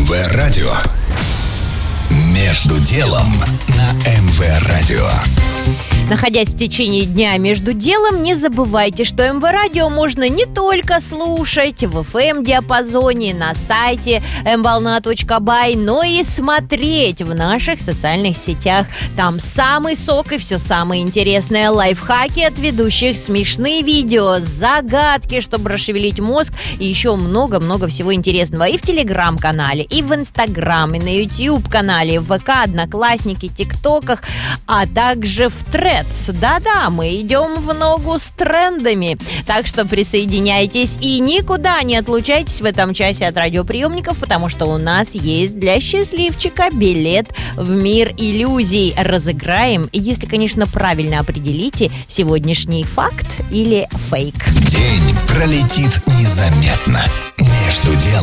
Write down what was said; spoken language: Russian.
МВ Радио. Между делом на МВ Радио. Находясь в течение дня между делом, не забывайте, что МВ Радио можно не только слушать в FM-диапазоне, на сайте mvolna.by, но и смотреть в наших социальных сетях. Там самый сок и все самое интересное. Лайфхаки от ведущих, смешные видео, загадки, чтобы расшевелить мозг, и еще много-много всего интересного. И в Телеграм-канале, и в Инстаграм, и на YouTube-канале, и в ВК, Одноклассники, ТикТоках, а также в Threads. Да-да, мы идем в ногу с трендами. Так что присоединяйтесь и никуда не отлучайтесь в этом часе от радиоприемников, потому что у нас есть для счастливчика билет в мир иллюзий. Разыграем, если, конечно, правильно определите сегодняшний факт или фейк. День пролетит незаметно. Между делом.